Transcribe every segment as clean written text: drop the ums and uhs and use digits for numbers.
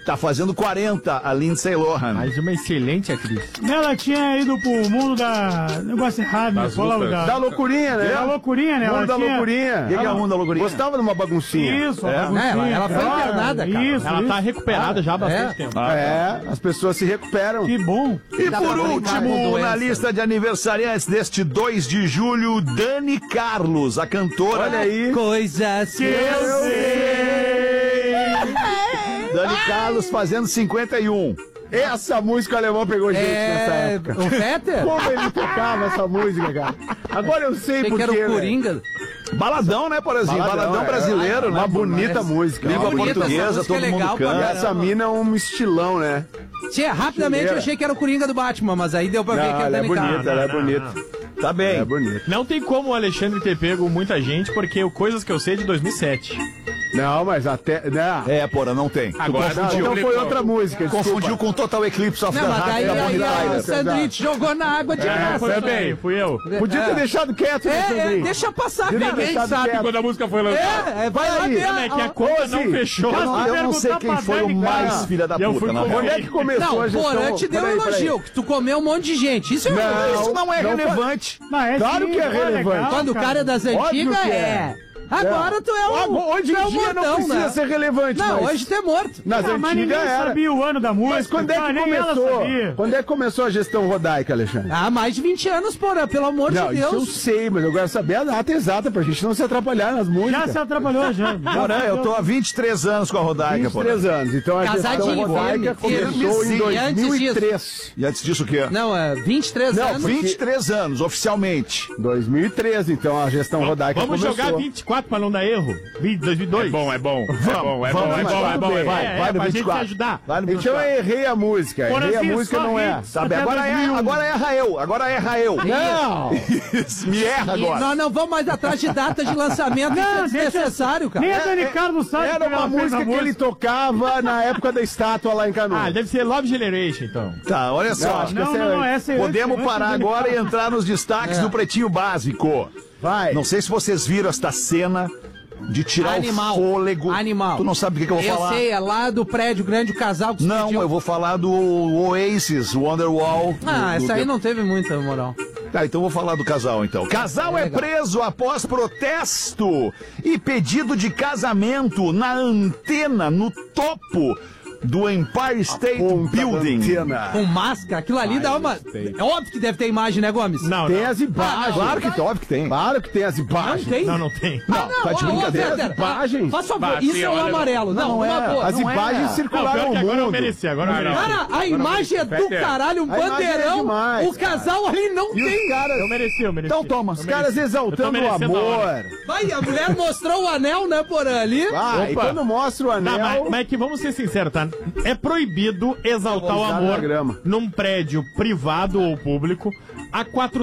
Tá fazendo 40, a Lindsay Lohan. Mas uma excelente atriz. Ela tinha ido pro mundo da... Negócio errado, né? Da loucurinha, né? Da loucurinha, né? Mundo da loucurinha. O que é o mundo da loucurinha? Gostava de uma baguncinha. Isso, baguncinha. Ela foi internada, cara. Isso, Ela tá recuperada já há bastante tempo. As pessoas se recuperam. Que bom. E Dá por pra brincar com último, doença. na lista de aniversariantes deste 2 de julho, Dani Carlos, a cantora. Olha aí. Coisas que eu Dani Carlos fazendo 51. Essa música o alemão pegou gente nessa época. O Fetter? Como ele tocava essa música, cara. Agora eu sei Achei por que era quê, o Coringa. Baladão, né, Porazinho? Baladão brasileiro, né? Uma bonita música. Língua Bonita, essa portuguesa, música todo é legal mundo pra canta. caramba. Essa mina é um estilão, né? Sim, rapidamente eu achei que era o Coringa do Batman, mas aí deu pra ver que Não, era ela é Dani Carlos. bonita, ela é bonita. Tá bem. É bonita. Não tem como o Alexandre ter pego muita gente, porque o Coisas que eu sei é de 2007. Não, mas até... Não. É, Porra, não tem. Agora Tu Não, confundiu. então foi outra música, Confundiu com Total Eclipse of Não, the mas Heart daí da Bonnie aí o Tyler. Sandrich jogou na água de graça. Foi bem, fui eu. Podia ter deixado quieto, né, Sandrinho? Deixa passar, Podia ter cara. deixado Sabe quieto. quando a música foi lançada? Vai lá ver. É que a conta não fechou. Eu não sei quem foi o mais filha da Eu puta, fui na com- real. Onde é que começou a Não, gestão? Porã te deu um Peraí, elogio, que tu comeu um monte de gente. Isso é um elogio. Isso não é Não relevante. Não, é Claro sim, que é pô, relevante. legal, Quando o cara é das Óbvio antigas, que é. Agora tu é um. Hoje tu é em um dia não mortão, precisa né? ser relevante, Não, mas hoje tu é morto. nas Ah, mas ninguém antigas era. sabia o ano da música. Mas quando é que nem ela começou? sabia. Quando é que começou a gestão rodaica, Alexandre? Há mais de 20 anos, Porã, pelo amor Não, de isso eu Deus. sei, mas eu quero saber a data exata pra gente não se atrapalhar nas Já músicas. se atrapalhou, já. Porã, eu tô há 23 anos com a Rodaica, Porã. 23 anos. Então a gestão Casadinho, rodaica firme, começou em firme. E antes 2003. E antes disso o quê? Não, é 23 Não, anos. 23 anos, oficialmente. 2013, então a gestão rodaica Vamos começou. jogar 24 pra não dar erro. 2002. É bom, é bom. Vamos, Vai no pra gente se 24. ajudar. Vai no Então 24. eu errei a música. Errei a Porazinho, música só não é. hits. Sabe, Até agora 2001. erra eu. Agora erra eu. Não! Me erra E agora. nós não vamos mais atrás de data de lançamento. Não, Isso é desnecessário, Nem cara. a Dani Carlos sabe Era que ela uma fez música a que ele tocava na época da estátua lá em Canoas. Ah, deve ser Love Generation, então. Tá, olha só. acho que Não, essa é Podemos antes parar da Dani agora e Carlos. entrar nos destaques do Pretinho Básico. Vai. Não sei se vocês viram esta cena de tirar Animal. o fôlego. Animal. Tu não sabe o que eu vou falar? Eu sei, é lá do prédio grande, o casal que se Não, pediu. eu vou falar do Oasis, Wonderwall. Ah, essa aí não teve muita moral. Tá, então vou falar do casal então. Casal é Legal. preso após protesto e pedido de casamento na antena, no topo do Empire State Ponta da Building. antena. Com máscara, aquilo ali dá uma... É óbvio que deve ter imagem, né, Gomes? Não, Tem não. as imagens. Claro que óbvio que tem. Claro que tem as Não imagens. tem? Não tem. Não, tá de ó, brincadeira. Peter, imagens. Faz favor, Bah, isso sim, é um olha, amarelo. Não, não uma é. boa. As Não é. imagens Não, pior circularam que o agora eu mundo. mereci, agora eu mereci. Cara, a imagem é do Peter, caralho, um a imagem é bandeirão. demais, O casal ali não E tem. os caras, Eu mereci. Então toma. os caras exaltando o merecendo a amor. hora. Vai, a mulher mostrou o anel, né, por ali. Ah, e Opa. quando mostra o Tá, anel... mas que vamos ser sinceros, tá? É proibido exaltar o Usar na amor grama. num prédio privado ou público a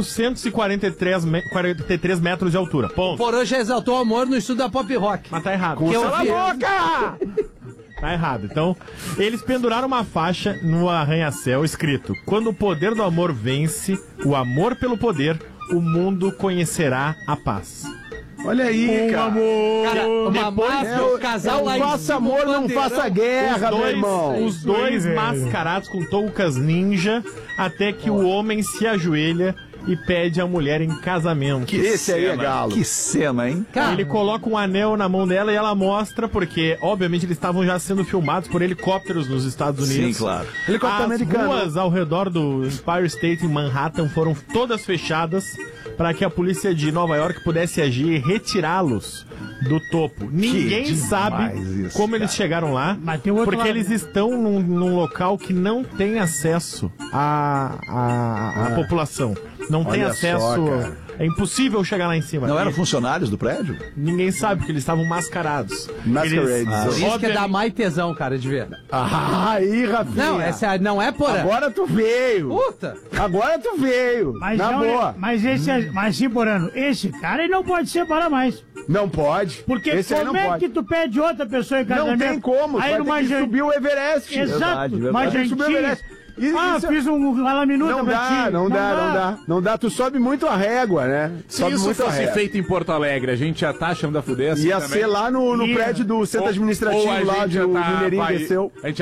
443 metros de altura. Ponto. Porã já exaltou o amor no estudo da pop rock. Mas tá errado. Que eu Cala a vi. boca! Tá errado. Então, eles penduraram uma faixa no arranha-céu escrito: quando o poder do amor vence, o amor pelo poder, o mundo conhecerá a paz. Olha aí, cara. Cara, uma máscara, o casal lá em Faça cima, amor, não bandeirão. faça guerra, meu irmão. Os dois mascarados com toucas ninja, até que o homem se ajoelha e pede a mulher em casamento. Esse aí é galo. Que cena, hein? Cara, Ele coloca um anel na mão dela e ela mostra, porque, obviamente, eles estavam já sendo filmados por helicópteros nos Estados Unidos. Sim, claro. Helicóptero As americano. ruas ao redor do Empire State em Manhattan foram todas fechadas para que a polícia de Nova York pudesse agir e retirá-los do topo. Ninguém demais sabe isso, como eles chegaram lá, Mas tem outro porque lado. eles estão num local que não tem acesso à população. Não tem Olha acesso. só, cara. É impossível chegar lá em cima. Não E eram funcionários do prédio? ninguém sabe, porque eles estavam mascarados. Masquerades. isso que dá mais tesão, cara, de ver. Aí, Rafinha. Não, essa não é porã. Agora tu veio. Puta. Agora tu veio. Mas Na não, boa. Mas sim, Porano, esse cara ele não pode separar mais. Não pode. Porque Esse aí como não é pode. que tu pede outra pessoa em casamento? Não tem como. Aí Vai numa ter que subir o Everest. Exato, Verdade, uma Vai ter que subir o jantinha. Everest. Isso- Fiz uma minuta Não pra dá, ti. não dá. Tu sobe muito a régua, né? Se Sobe isso muito a fosse régua. feito em Porto Alegre, a gente já tá achando a fuder assim Ia também. ser lá no Ia. prédio do centro Ou administrativo, a lá gente onde já o tá- Mineirinho vai- desceu. A gente